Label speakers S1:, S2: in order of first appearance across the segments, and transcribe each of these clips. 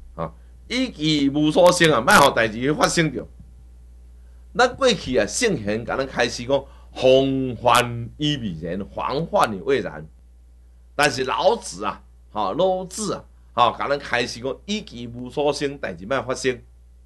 S1: 啊，以其无所生啊，莫互代志发生着。咱过去啊，圣贤甲咱开始讲防患于未然，防患于未然。但是老子啊，老子啊，甲咱开始讲以其无所生，代志莫发生。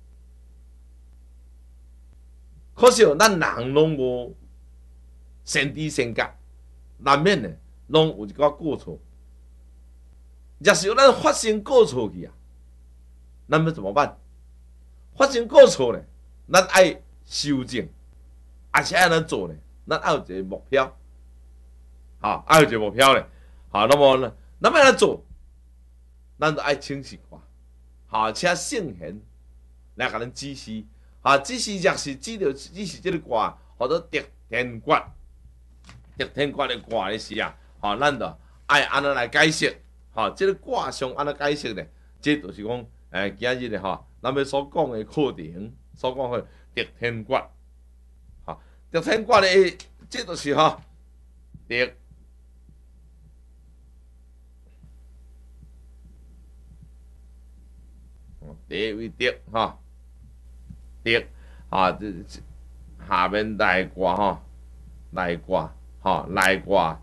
S1: 可是哦，咱人拢无先知先觉，难免呢，拢有一寡过错。若是咱发生过错去啊，咱要怎么办？发生过错呢，咱爱修正，而且爱咱做呢，咱爱有一个目标，爱有一个目标呢，那么呢，咱要来做，咱就爱清醒化，请圣贤来甲咱指示。只是若是只是这个卦，或者得天卦，得天卦的卦的时啊，咱就爱安怎来解释，这个卦上安怎解释呢？这就是讲，今日的咱们所讲的课程，所讲的得天卦，得天卦的，这就是得为得得这下面内卦内卦内卦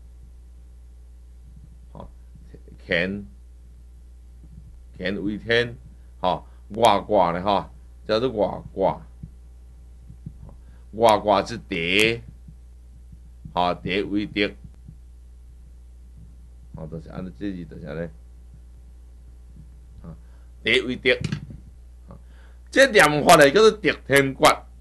S1: 乾为天外卦呢叫做外卦，外卦是地地为得，就是安尼，这字就是安尼，地为得。这念法呢叫做得天卦，